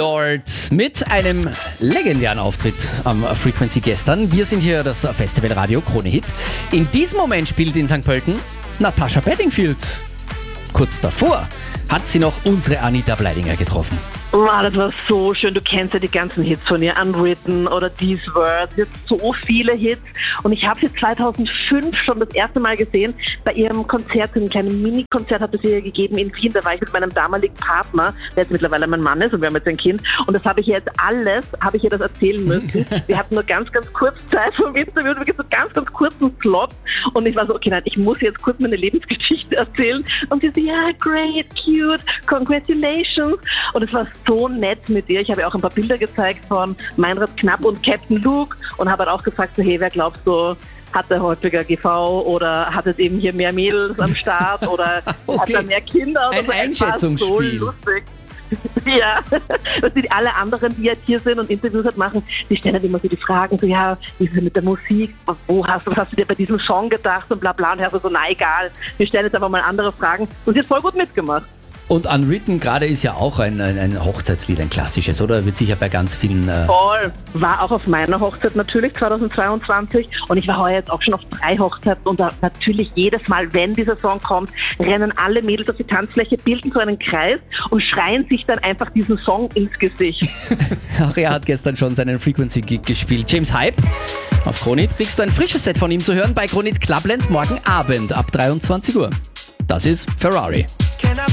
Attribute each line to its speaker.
Speaker 1: Lord mit einem legendären Auftritt am Frequency gestern. Wir sind hier das Festival Radio Krone Hit. In diesem Moment spielt in St. Pölten Natascha Bedingfield. Kurz davor hat sie noch unsere Anita Bleidinger getroffen.
Speaker 2: Wow, das war so schön. Du kennst ja die ganzen Hits von ihr, Unwritten oder These Words. Sie hat so viele Hits. Und ich habe sie 2005 schon das erste Mal gesehen bei ihrem Konzert, ein kleines Mini-Konzert hat es ihr gegeben in Wien. Da war ich mit meinem damaligen Partner, der jetzt mittlerweile mein Mann ist und wir haben jetzt ein Kind. Und das habe ich ihr das erzählen müssen. Wir hatten nur ganz, ganz kurz Zeit vom Interview, wirklich so ganz, ganz kurzen Slot. Und ich war so, okay, nein, ich muss jetzt kurz meine Lebensgeschichte erzählen. Und sie so, ja, great, cute, congratulations. Und es war so nett mit ihr. Ich habe ihr auch ein paar Bilder gezeigt von Meinrad Knapp und Captain Luke und habe halt auch gefragt, so, hey, wer glaubst du, hat er häufiger GV oder hat es eben hier mehr Mädels am Start oder
Speaker 1: okay.
Speaker 2: Hat er mehr Kinder? Oder
Speaker 1: ein
Speaker 2: so.
Speaker 1: Einschätzungsspiel.
Speaker 2: So lustig. Ja, dass die alle anderen, die jetzt hier sind und Interviews halt machen, die stellen halt immer so die Fragen, so ja, wie ist es mit der Musik, was hast du dir bei diesem Song gedacht und bla bla und ich habe so, na egal, wir stellen jetzt einfach mal andere Fragen und sie hat voll gut mitgemacht.
Speaker 1: Und Unwritten gerade ist ja auch ein Hochzeitslied, ein klassisches, oder? Wird sicher bei ganz vielen...
Speaker 2: Voll. War auch auf meiner Hochzeit natürlich 2022 und ich war heuer jetzt auch schon auf 3 Hochzeiten und da natürlich jedes Mal, wenn dieser Song kommt, rennen alle Mädels auf die Tanzfläche, bilden so einen Kreis und schreien sich dann einfach diesen Song ins Gesicht.
Speaker 1: Ach, er hat gestern schon seinen Frequency-Gig gespielt. James Hype. Auf Krone Hit kriegst du ein frisches Set von ihm zu hören bei Krone Hit Clubland morgen Abend ab 23 Uhr. Das ist Ferrari.